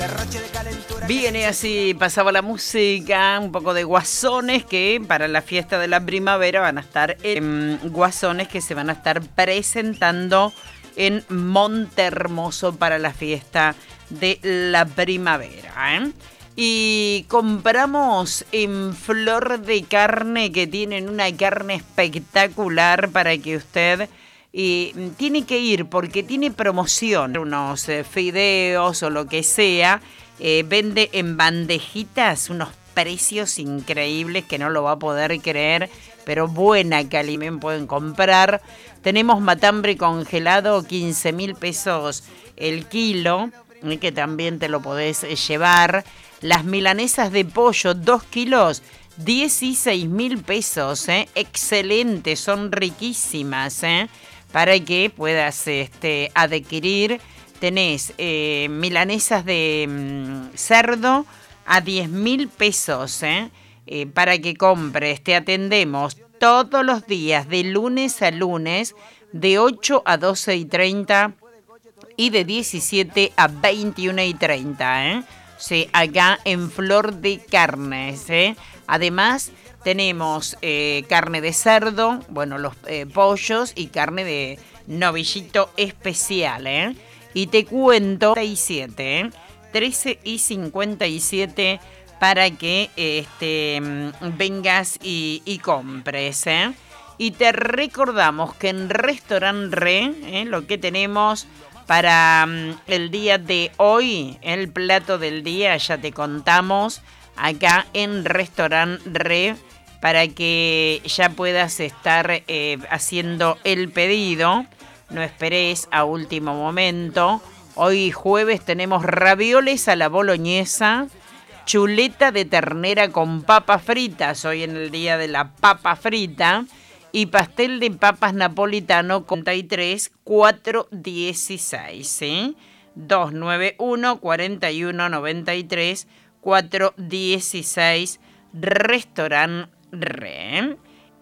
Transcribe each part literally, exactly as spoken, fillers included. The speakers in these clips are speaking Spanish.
Viene así, pasaba la música, un poco de Guasones, que para la fiesta de la primavera van a estar en Guasones, que se van a estar presentando en Montehermoso para la fiesta de la primavera, ¿eh? Y compramos en Flor de Carne, que tienen una carne espectacular para que usted... Y tiene que ir porque tiene promoción, unos eh, fideos o lo que sea, eh, vende en bandejitas unos precios increíbles que no lo va a poder creer, pero buena calidad pueden comprar. Tenemos matambre congelado, quince mil pesos el kilo, eh, que también te lo podés eh, llevar. Las milanesas de pollo, dos kilos, dieciséis mil pesos, eh, excelente, son riquísimas, eh. Para que puedas este, adquirir, tenés eh, milanesas de mm, cerdo a diez mil pesos, ¿eh? Eh, para que compres. Te atendemos todos los días, de lunes a lunes, de ocho a doce y treinta y de diecisiete a veintiuna y treinta, ¿eh? Sí, acá en Flor de Carnes, ¿eh? Además... Tenemos eh, carne de cerdo, bueno, los eh, pollos y carne de novillito especial, ¿eh? Y te cuento treinta y siete, ¿eh? trece y cincuenta y siete para que este, vengas y, y compres, ¿eh? Y te recordamos que en Restaurant Re, ¿eh? Lo que tenemos para um, el día de hoy, el plato del día, ya te contamos, acá en Restaurant Re, para que ya puedas estar eh, haciendo el pedido. No esperes a último momento. Hoy jueves tenemos ravioles a la boloñesa, chuleta de ternera con papas fritas, hoy en el día de la papa frita, y pastel de papas napolitano con treinta y tres, cuatrocientos dieciséis, ¿sí? dos nueve uno, cuatro uno nueve tres, cuatrocientos dieciséis, Restaurant Re.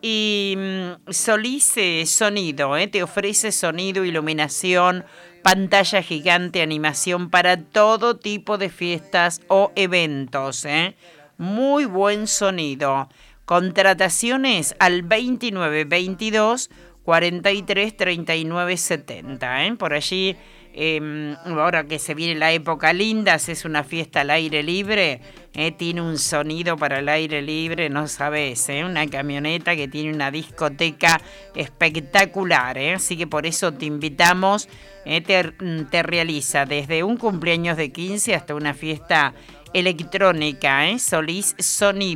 Y mm, Solice Sonido, ¿eh? Te ofrece sonido, iluminación, pantalla gigante, animación para todo tipo de fiestas o eventos, ¿eh? Muy buen sonido. Contrataciones al veintinueve veintidós, cuarenta y tres, treinta y nueve setenta, ¿eh? Por allí, eh, ahora que se viene la época linda, es una fiesta al aire libre, eh, tiene un sonido para el aire libre, no sabes, ¿eh? Una camioneta que tiene una discoteca espectacular, ¿eh? Así que por eso te invitamos, eh, te, te realiza desde un cumpleaños de quince hasta una fiesta electrónica, ¿eh? Solís Sonido.